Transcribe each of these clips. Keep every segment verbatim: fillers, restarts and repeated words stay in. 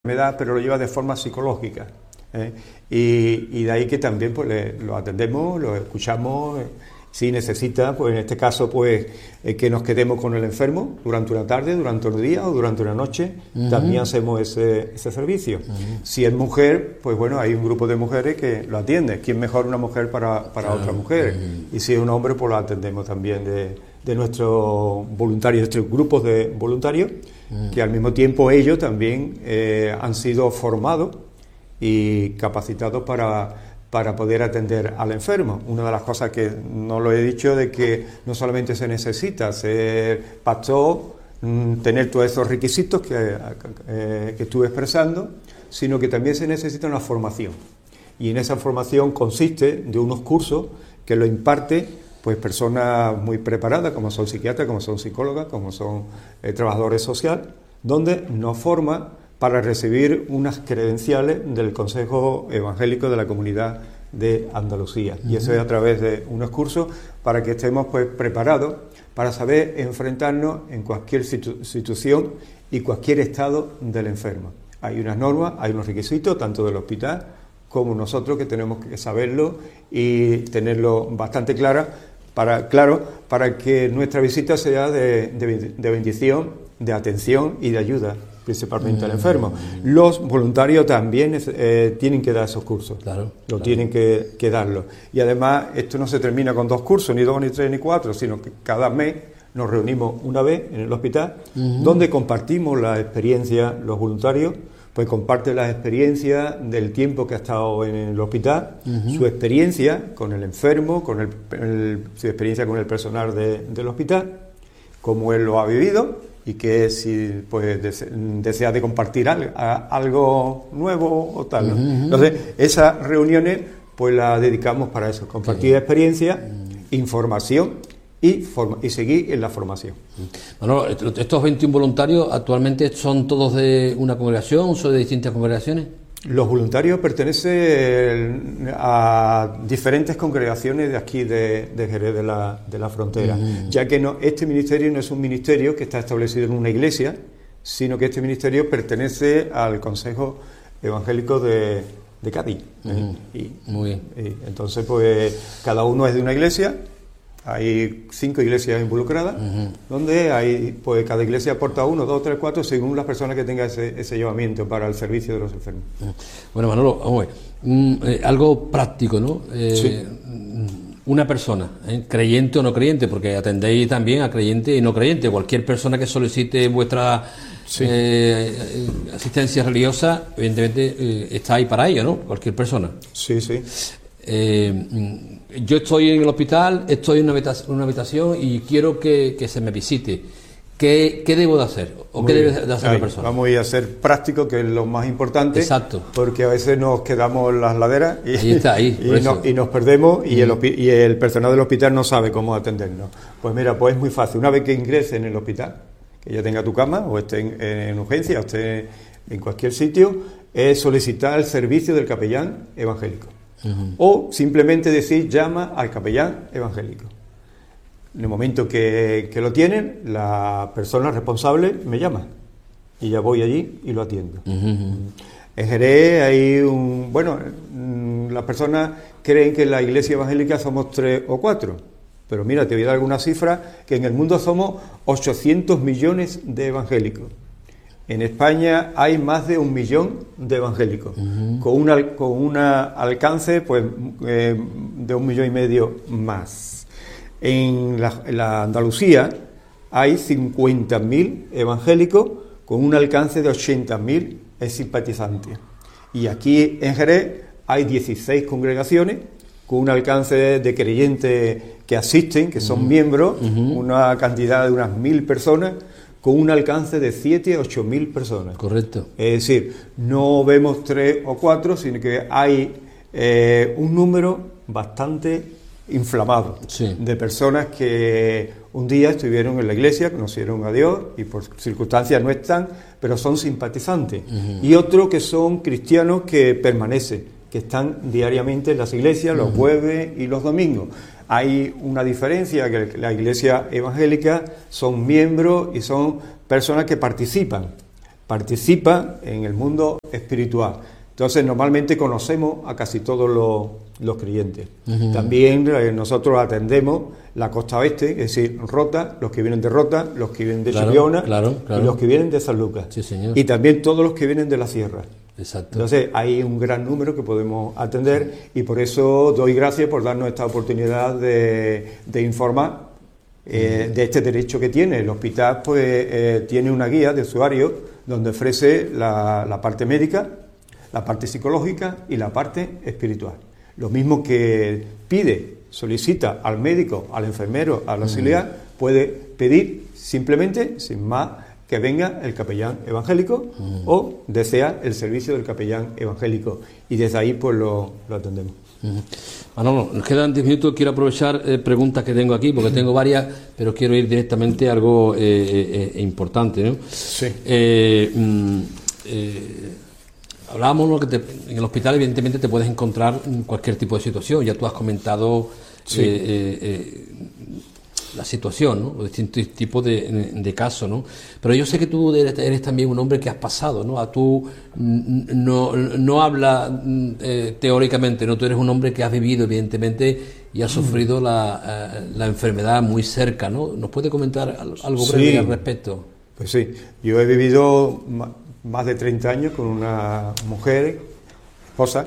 enfermedad, pero lo lleva de forma psicológica, ¿eh? y, y de ahí que también pues le, lo atendemos, lo escuchamos, eh, si necesita, pues en este caso pues eh, que nos quedemos con el enfermo durante una tarde, durante un día o durante una noche, uh-huh. también hacemos ese, ese servicio. Uh-huh. Si es mujer, pues bueno, hay un grupo de mujeres que lo atiende. ¿Quién mejor una mujer para, para uh-huh. otra mujer? Uh-huh. Y si es un hombre, pues lo atendemos también de, de nuestros voluntarios, nuestros grupos de voluntarios, uh-huh. que al mismo tiempo ellos también eh, han sido formados y capacitados para... para poder atender al enfermo. Una de las cosas que no lo he dicho, de que no solamente se necesita ser pastor, tener todos esos requisitos que, eh, que estuve expresando, sino que también se necesita una formación. Y en esa formación consiste de unos cursos que lo imparte pues personas muy preparadas, como son psiquiatras, como son psicólogas, como son eh, trabajadores sociales, donde nos forma para recibir unas credenciales del Consejo Evangélico de la Comunidad de Andalucía. Uh-huh. Y eso es a través de unos cursos para que estemos pues preparados para saber enfrentarnos en cualquier situ- situación y cualquier estado del enfermo. Hay unas normas, hay unos requisitos, tanto del hospital como nosotros, que tenemos que saberlo y tenerlo bastante clara, para, claro, para que nuestra visita sea de, de, de bendición, de atención y de ayuda, principalmente al enfermo. Los voluntarios también eh, tienen que dar esos cursos, claro, lo claro. tienen que, que darlo. Y además esto no se termina con dos cursos, ni dos, ni tres, ni cuatro, sino que cada mes nos reunimos una vez en el hospital, uh-huh. donde compartimos la experiencia, los voluntarios pues comparten las experiencias del tiempo que ha estado en el hospital, uh-huh. su experiencia con el enfermo, con el, el, su experiencia con el personal de, del hospital, cómo él lo ha vivido, y que si pues dese, desea de compartir algo, algo nuevo o tal, ¿no? Uh-huh. Entonces esas reuniones pues las dedicamos para eso, compartir sí. experiencia, uh-huh. información y, forma, y seguir en la formación. Bueno, estos veintiún voluntarios actualmente son todos de una congregación, son de distintas congregaciones. Los voluntarios pertenecen a diferentes congregaciones de aquí de, de Jerez de la, de la Frontera, uh-huh. ya que no, este ministerio no es un ministerio que está establecido en una iglesia, sino que este ministerio pertenece al Consejo Evangélico de, de Cádiz. Uh-huh. y, Muy bien. Y entonces, pues, cada uno es de una iglesia. Hay cinco iglesias involucradas, uh-huh. donde hay, pues cada iglesia aporta uno, dos, tres, cuatro, según las personas que tengan ese, ese llevamiento para el servicio de los enfermos. Uh-huh. Bueno, Manolo, vamos a ver, mm, eh, algo práctico, ¿no? Eh, sí. Una persona, ¿eh? creyente o no creyente, porque atendéis también a creyente y no creyente, cualquier persona que solicite vuestra sí. eh, asistencia religiosa, evidentemente eh, está ahí para ello, ¿no? Cualquier persona. Sí, sí. Eh, yo estoy en el hospital, estoy en una habitación, una habitación y quiero que, que se me visite. ¿Qué, qué debo de hacer? ¿O Muy qué bien. debe de hacer Ahí, la persona? Vamos a ir a ser prácticos, que es lo más importante. Exacto. Porque a veces nos quedamos en las laderas y, ahí está, ahí, y, no, y nos perdemos y, mm. el, y el personal del hospital no sabe cómo atendernos. Pues mira, pues es muy fácil. Una vez que ingrese en el hospital, que ya tenga tu cama o esté en, en urgencia o esté en cualquier sitio, es solicitar el servicio del capellán evangélico. Uh-huh. O simplemente decir, llama al capellán evangélico. En el momento que, que lo tienen, la persona responsable me llama y ya voy allí y lo atiendo. Uh-huh. En Jerez hay un... Bueno, las personas creen que en la iglesia evangélica somos tres o cuatro, pero mira, te voy a dar alguna cifra, que en el mundo somos ochocientos millones de evangélicos. En España hay más de un millón de evangélicos, uh-huh. con un con una alcance pues eh, de un millón y medio más. En la, en la Andalucía hay cincuenta mil evangélicos con un alcance de ochenta mil simpatizantes. Y aquí en Jerez hay dieciséis congregaciones con un alcance de, de creyentes que asisten, que son uh-huh. miembros, uh-huh. una cantidad de unas mil personas, con un alcance de siete a ocho mil personas. Correcto. Es decir, no vemos tres o cuatro, sino que hay eh, un número bastante inflamado sí. de personas que un día estuvieron en la iglesia, conocieron a Dios y por circunstancias no están, pero son simpatizantes. Uh-huh. Y otros que son cristianos que permanecen, que están diariamente en las iglesias los uh-huh. jueves y los domingos. Hay una diferencia, que la iglesia evangélica son miembros y son personas que participan participa en el mundo espiritual. Entonces, normalmente conocemos a casi todos los, los creyentes. Uh-huh. También eh, nosotros atendemos la costa oeste, es decir, Rota, los que vienen de Rota, los que vienen de claro, Chipiona claro, claro. y los que vienen de San Lucas. Sí, señor. Y también todos los que vienen de la sierra. Exacto. Entonces, hay un gran número que podemos atender y por eso doy gracias por darnos esta oportunidad de, de informar eh, de este derecho que tiene. El hospital pues eh, tiene una guía de usuarios donde ofrece la, la parte médica, la parte psicológica y la parte espiritual. Lo mismo que pide, solicita al médico, al enfermero, al auxiliar, mm. puede pedir simplemente, sin más, que venga el capellán evangélico mm. o desea el servicio del capellán evangélico. Y desde ahí pues lo, lo atendemos. Mm. Manolo, nos quedan diez minutos. Quiero aprovechar eh, preguntas que tengo aquí, porque tengo varias, pero quiero ir directamente a algo eh, eh, eh, importante, ¿no? Sí. Eh, mm, eh, Hablábamos ¿no? que te, en el hospital evidentemente te puedes encontrar cualquier tipo de situación. Ya tú has comentado sí. eh, eh, eh, la situación, ¿no? O distintos tipos de, de casos, ¿no? Pero yo sé que tú eres, eres también un hombre que has pasado, ¿no? A tú no, no hablas eh, teóricamente, ¿no? Tú eres un hombre que has vivido evidentemente y has sufrido la, eh, la enfermedad muy cerca, ¿no? ¿Nos puede comentar algo breve sí. al respecto? Pues sí, yo he vivido más de treinta años con una mujer, esposa,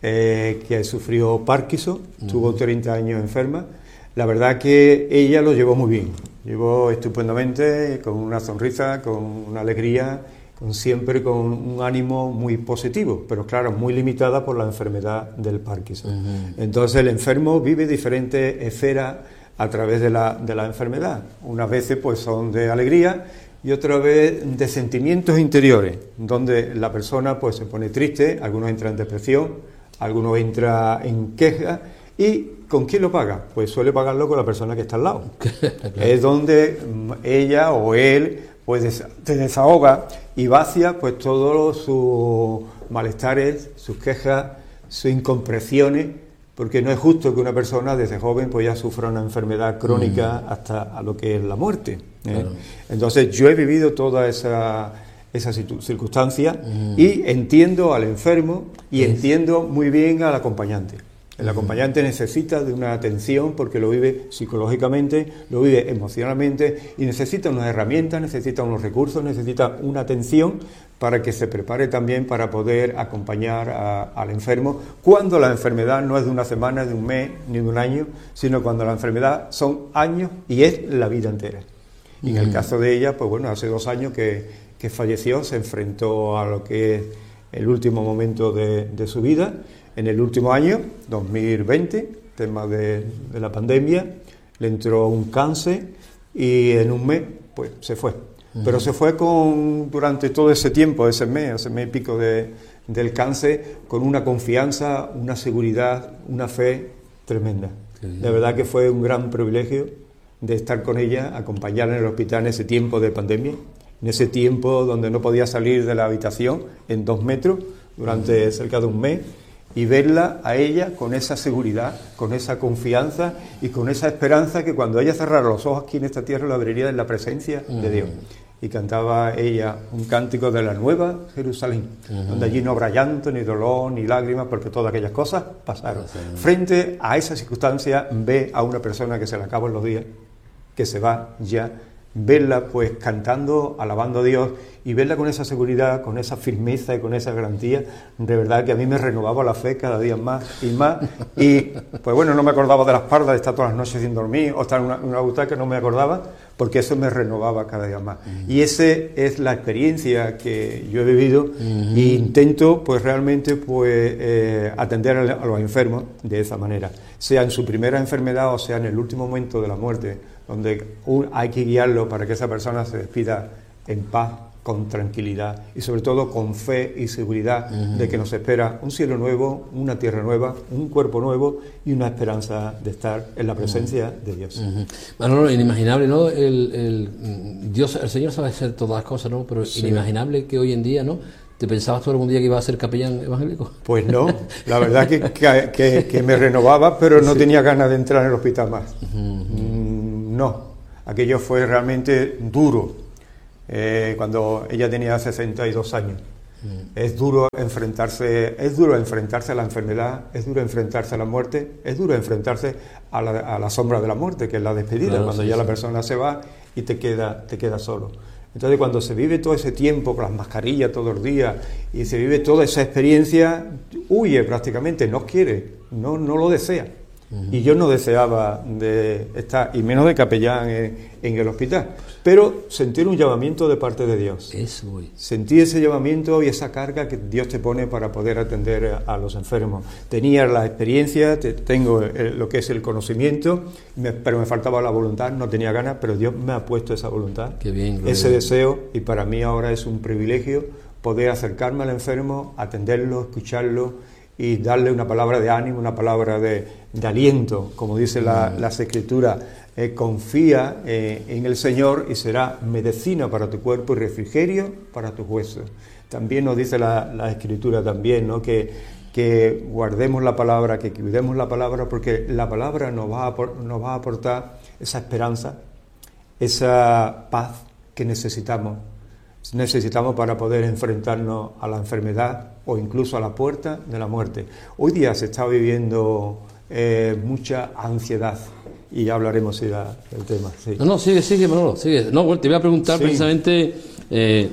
eh, que sufrió Parkinson, uh-huh. tuvo treinta años enferma. La verdad que ella lo llevó muy bien, llevó estupendamente, con una sonrisa, con una alegría, con siempre con un ánimo muy positivo, pero claro, muy limitada por la enfermedad del Parkinson. Uh-huh. Entonces el enfermo vive diferentes esferas a través de la, de la enfermedad. Unas veces pues son de alegría, y otra vez de sentimientos interiores, donde la persona pues se pone triste, algunos entran en depresión, algunos entran en queja, y ¿con quién lo paga? Pues suele pagarlo con la persona que está al lado. Claro. Es donde ella o él pues se desahoga y vacía pues todos sus malestares, sus quejas, sus incomprensiones, porque no es justo que una persona desde joven pues ya sufra una enfermedad crónica mm. hasta a lo que es la muerte. ¿eh? Claro. Entonces yo he vivido toda esa, esa circunstancia mm. y entiendo al enfermo y es. entiendo muy bien al acompañante. El mm. acompañante necesita de una atención porque lo vive psicológicamente, lo vive emocionalmente y necesita unas herramientas, necesita unos recursos, necesita una atención para que se prepare también para poder acompañar a, al enfermo cuando la enfermedad no es de una semana, de un mes, ni de un año, sino cuando la enfermedad son años y es la vida entera. Y en el caso de ella, pues bueno, hace dos años que, que falleció, se enfrentó a lo que es el último momento de, de su vida. En el último año, dos mil veinte, tema de, de la pandemia, le entró un cáncer y en un mes, pues se fue. Uh-huh. Pero se fue con durante todo ese tiempo, ese mes, ese mes y pico de, del cáncer, con una confianza, una seguridad, una fe tremenda. Uh-huh. De verdad que fue un gran privilegio de estar con ella, acompañarla en el hospital en ese tiempo de pandemia, en ese tiempo donde no podía salir de la habitación en dos metros durante uh-huh. cerca de un mes, y verla a ella con esa seguridad, con esa confianza y con esa esperanza que cuando ella cerrara los ojos aquí en esta tierra la vería en la presencia uh-huh. de Dios. Y cantaba ella un cántico de la Nueva Jerusalén, uh-huh. donde allí no habrá llanto, ni dolor, ni lágrimas, porque todas aquellas cosas pasaron. Uh-huh. Frente a esa circunstancia, ve a una persona que se le acaban los días, que se va ya, verla pues cantando, alabando a Dios y verla con esa seguridad, con esa firmeza y con esa garantía, de verdad que a mí me renovaba la fe cada día más y más. Y pues bueno, no me acordaba de las pardas, de estar todas las noches sin dormir o estar en una, una butaca, no me acordaba, porque eso me renovaba cada día más. Uh-huh. Y esa es la experiencia que yo he vivido uh-huh. e intento pues realmente pues eh, atender a los enfermos de esa manera, sea en su primera enfermedad o sea en el último momento de la muerte, donde un, hay que guiarlo para que esa persona se despida en paz, con tranquilidad y sobre todo con fe y seguridad uh-huh. de que nos espera un cielo nuevo, una tierra nueva, un cuerpo nuevo y una esperanza de estar en la presencia uh-huh. de Dios. Uh-huh. Manolo, inimaginable, ¿no? El, el, Dios, el Señor sabe hacer todas las cosas, ¿no? Pero sí. inimaginable que hoy en día, ¿no? ¿Te pensabas tú algún día que iba a ser capellán evangélico? Pues no, la verdad que, que, que, que me renovaba, pero no sí. tenía ganas de entrar en el hospital más. Uh-huh. Mm, no, aquello fue realmente duro. eh, cuando ella tenía sesenta y dos años. Es duro enfrentarse, es duro enfrentarse a la enfermedad, es duro enfrentarse a la muerte, es duro enfrentarse a la, a la sombra de la muerte, que es la despedida, claro, cuando sí, ya sí. la persona se va y te queda, te queda solo. Entonces, cuando se vive todo ese tiempo con las mascarillas todos los días y se vive toda esa experiencia, huye prácticamente, no quiere, no, no lo desea. Uh-huh. Y yo no deseaba de estar, y menos de capellán en, en el hospital, pero sentí un llamamiento de parte de Dios. Eso, güey. Sentí ese llamamiento y esa carga que Dios te pone para poder atender a los enfermos. Tenía la experiencia, te, tengo el, lo que es el conocimiento, me, pero me faltaba la voluntad, no tenía ganas, pero Dios me ha puesto esa voluntad, Qué bien, ese bien. deseo, y para mí ahora es un privilegio poder acercarme al enfermo, atenderlo, escucharlo y darle una palabra de ánimo, una palabra de, de aliento, como dice la, mm. las Escrituras. Eh, confía eh, en el Señor y será medicina para tu cuerpo y refrigerio para tus huesos. También nos dice la, la Escritura también, ¿no? que, que guardemos la palabra, que cuidemos la palabra, porque la palabra nos va a, nos va a aportar esa esperanza, esa paz que necesitamos. necesitamos para poder enfrentarnos a la enfermedad o incluso a la puerta de la muerte. Hoy día se está viviendo eh, mucha ansiedad y ya hablaremos sí, la, del tema. Sí. No, no, sigue, sigue, Manolo, sigue. No, te voy a preguntar sí. precisamente, eh,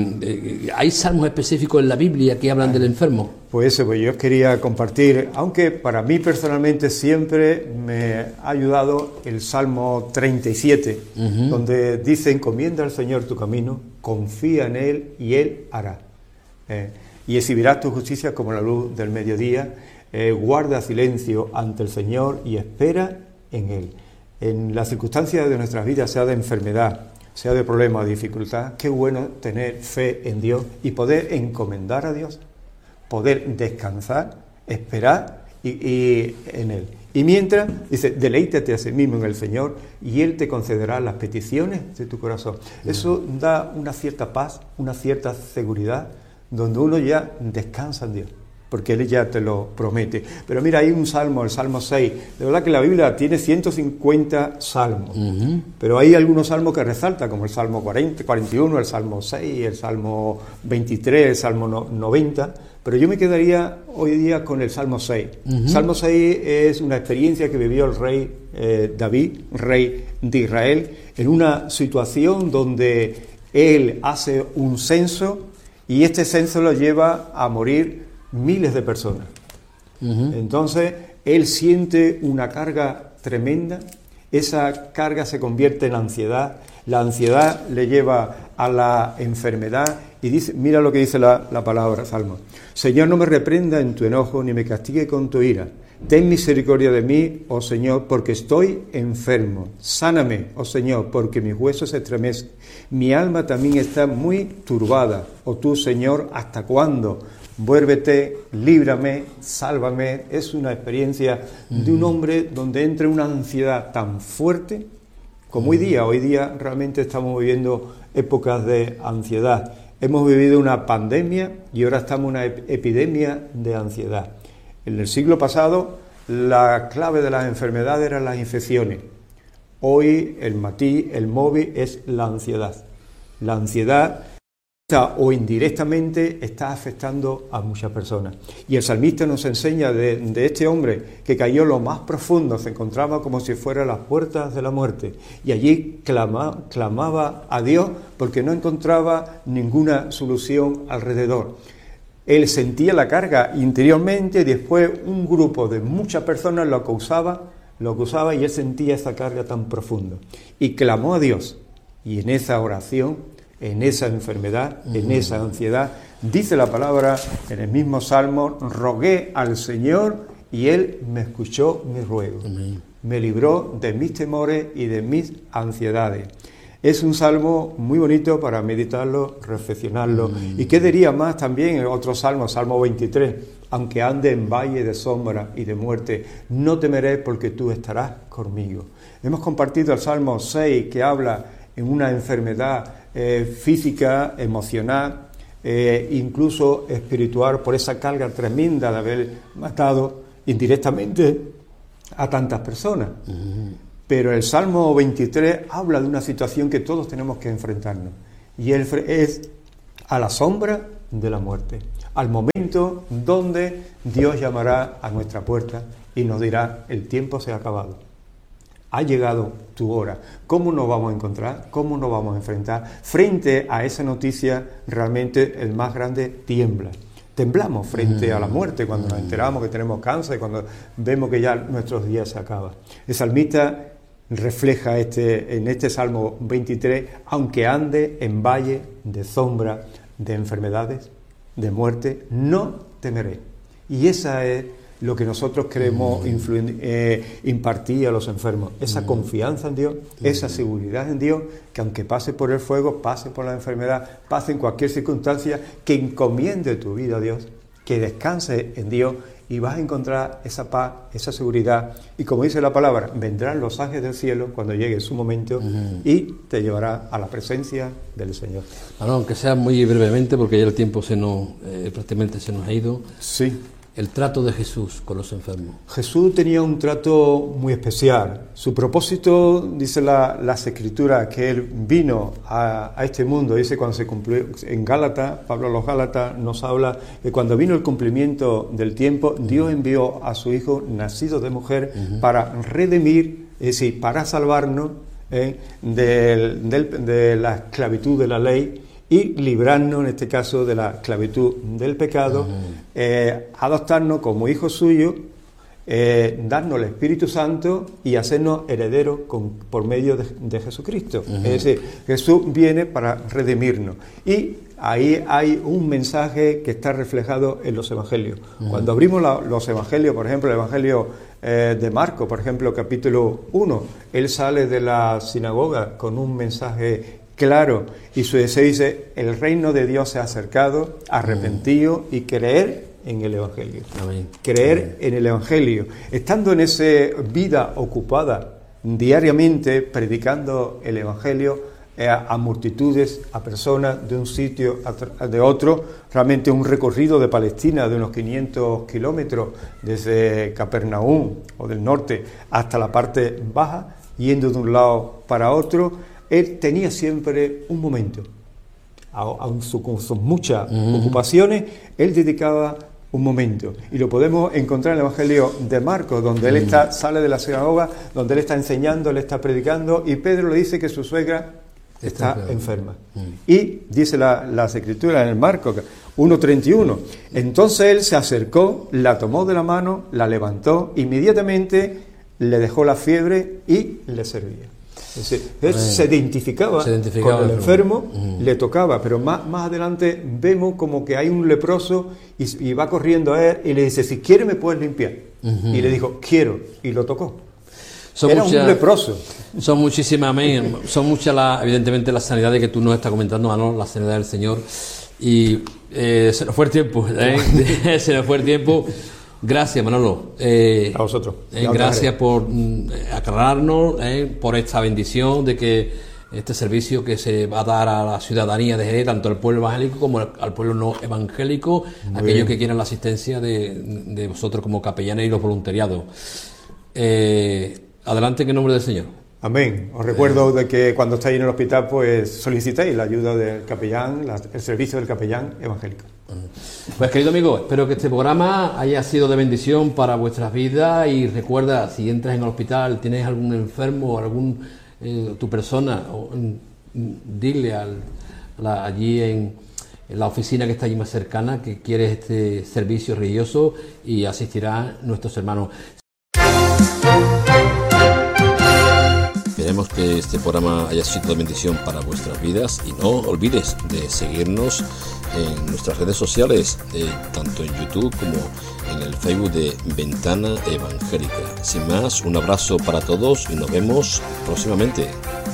eh, ¿hay salmos específicos en la Biblia que hablan del enfermo? Pues eso, pues yo quería compartir, aunque para mí personalmente siempre me ha ayudado el Salmo treinta y siete, uh-huh. donde dice: encomienda al Señor tu camino, confía en Él y Él hará. Eh, y exhibirás tu justicia como la luz del mediodía, eh, guarda silencio ante el Señor y espera en Él. En las circunstancias de nuestras vidas, sea de enfermedad, sea de problema o dificultad, qué bueno tener fe en Dios y poder encomendar a Dios, poder descansar, esperar y, y en Él. Y mientras, dice, deleítate a sí mismo en el Señor y Él te concederá las peticiones de tu corazón. Eso da una cierta paz, una cierta seguridad, donde uno ya descansa en Dios, porque Él ya te lo promete. Pero mira, hay un salmo, el Salmo seis. De verdad que la Biblia tiene ciento cincuenta salmos, uh-huh. pero hay algunos salmos que resaltan, como el Salmo cuarenta, cuarenta y uno, el Salmo seis, el Salmo veintitrés, el Salmo noventa, pero yo me quedaría hoy día con el Salmo seis. Uh-huh. Salmo seis es una experiencia que vivió el rey eh, David, rey de Israel, en una situación donde él hace un censo y este censo lo lleva a morir miles de personas. Uh-huh. Entonces, él siente una carga tremenda, esa carga se convierte en ansiedad, la ansiedad le lleva a la enfermedad y dice, mira lo que dice la, la palabra, Salmo: Señor, no me reprenda en tu enojo, ni me castigue con tu ira. Ten misericordia de mí, oh Señor, porque estoy enfermo. Sáname, oh Señor, porque mis huesos se estremecen. Mi alma también está muy turbada. Oh tú, Señor, ¿hasta cuándo? Vuélvete, líbrame, sálvame. Es una experiencia uh-huh. de un hombre donde entra una ansiedad tan fuerte como uh-huh. hoy día. Hoy día realmente estamos viviendo épocas de ansiedad. Hemos vivido una pandemia y ahora estamos en una ep- epidemia de ansiedad. En el siglo pasado, la clave de las enfermedades eran las infecciones. Hoy, el matiz, el móvil, es la ansiedad. La ansiedad o indirectamente está afectando a muchas personas. Y el salmista nos enseña de, de este hombre que cayó lo más profundo, se encontraba como si fuera a las puertas de la muerte. Y allí clama, clamaba a Dios porque no encontraba ninguna solución alrededor. Él sentía la carga interiormente y después un grupo de muchas personas lo acusaba, lo acusaba y él sentía esa carga tan profunda. Y clamó a Dios. Y en esa oración, en esa enfermedad, uh-huh. en esa ansiedad, dice la palabra en el mismo Salmo: rogué al Señor y Él me escuchó mi ruego. Uh-huh. Me libró de mis temores y de mis ansiedades. Es un salmo muy bonito para meditarlo, reflexionarlo. Mm. ¿Y qué diría más también en otro salmo, Salmo veintitrés? Aunque ande en valle de sombra y de muerte, no temeré porque tú estarás conmigo. Hemos compartido el Salmo seis, que habla en una enfermedad eh, física, emocional, eh, incluso espiritual, por esa carga tremenda de haber matado indirectamente a tantas personas. Mm. Pero el Salmo veintitrés habla de una situación que todos tenemos que enfrentarnos. y Él es a la sombra de la muerte, al momento donde Dios llamará a nuestra puerta y nos dirá: el tiempo se ha acabado, ha llegado tu hora. ¿Cómo nos vamos a encontrar? ¿Cómo nos vamos a enfrentar? Frente a esa noticia, realmente el más grande tiembla. Temblamos frente a la muerte cuando nos enteramos que tenemos cáncer, cuando vemos que ya nuestros días se acaban. El salmista refleja este, en este Salmo veintitrés: aunque ande en valle de sombra de enfermedades, de muerte, no temeré. Y esa es lo que nosotros queremos influir, eh, impartir a los enfermos, esa confianza en Dios, esa seguridad en Dios, que aunque pase por el fuego, pase por la enfermedad, pase en cualquier circunstancia, que encomiende tu vida a Dios, que descanse en Dios, y vas a encontrar esa paz, esa seguridad, y como dice la palabra, vendrán los ángeles del cielo cuando llegue su momento, uh-huh, y te llevará a la presencia del Señor. Bueno, aunque sea muy brevemente, porque ya el tiempo se nos, eh, prácticamente se nos ha ido. Sí. El trato de Jesús con los enfermos. Jesús tenía un trato muy especial. Su propósito, dice la, las Escrituras, que Él vino a, a este mundo. Dice cuando se cumplió en Gálatas, Pablo a los Gálatas nos habla que cuando vino el cumplimiento del tiempo, uh-huh, Dios envió a su Hijo, nacido de mujer, uh-huh, para redimir, es decir, para salvarnos eh, del, del, de la esclavitud de la ley, y librarnos, en este caso, de la esclavitud del pecado, uh-huh, eh, adoptarnos como hijos suyos, eh, darnos el Espíritu Santo y hacernos herederos con, por medio de, de Jesucristo. Uh-huh. Es decir, Jesús viene para redimirnos. Y ahí hay un mensaje que está reflejado en los evangelios. Uh-huh. Cuando abrimos la, los evangelios, por ejemplo, el evangelio eh, de Marcos, por ejemplo, capítulo uno, él sale de la sinagoga con un mensaje claro, y su deseo dice: el reino de Dios se ha acercado, arrepentido, y creer en el Evangelio. Amén. Creer Amén. En el Evangelio. Estando en esa vida ocupada diariamente, predicando el Evangelio eh, a, a multitudes, a personas de un sitio a de otro, realmente un recorrido de Palestina de unos quinientos kilómetros, desde Capernaum o del norte hasta la parte baja, yendo de un lado para otro. Él tenía siempre un momento, aun con sus muchas uh-huh. ocupaciones, él dedicaba un momento. Y lo podemos encontrar en el Evangelio de Marcos, donde uh-huh. él está, sale de la sinagoga, donde él está enseñando, él está predicando, y Pedro le dice que su suegra está, está enferma. Uh-huh. Y dice la, las Escrituras en el Marcos uno treinta y uno, entonces él se acercó, la tomó de la mano, la levantó, inmediatamente le dejó la fiebre y le servía. Es decir, él se identificaba, se identificaba con el enfermo, uh-huh. le tocaba, pero más, más adelante vemos como que hay un leproso y, y va corriendo a él y le dice: si quieres me puedes limpiar. Uh-huh. Y le dijo: quiero, y lo tocó. Son Era muchas, un leproso. Son muchísimas, amén. Son muchas, la, evidentemente, las sanidades que tú nos estás comentando, Manolo, la sanidad del Señor. Y eh, se nos fue el tiempo, ¿eh? se nos fue el tiempo. Gracias, Manolo. Eh, a vosotros. Eh, gracias por mm, aclararnos, eh, por esta bendición de que este servicio que se va a dar a la ciudadanía de Jerez, tanto al pueblo evangélico como al, al pueblo no evangélico, Muy aquellos bien. que quieran la asistencia de, de vosotros como capellanes y los voluntariados. Eh, adelante en el nombre del Señor. Amén. Os recuerdo eh. de que cuando estáis en el hospital, pues solicitéis la ayuda del capellán, la, el servicio del capellán evangélico. Pues querido amigo, espero que este programa haya sido de bendición para vuestras vidas, y recuerda, si entras en el hospital, tienes algún enfermo, algún eh, tu persona, o, mm, dile al, la, allí en, en la oficina que está allí más cercana que quieres este servicio religioso, y asistirán nuestros hermanos. Esperemos que este programa haya sido de bendición para vuestras vidas, y no olvides de seguirnos en nuestras redes sociales, eh, tanto en YouTube como en el Facebook de Ventana Evangélica. Sin más, un abrazo para todos y nos vemos próximamente.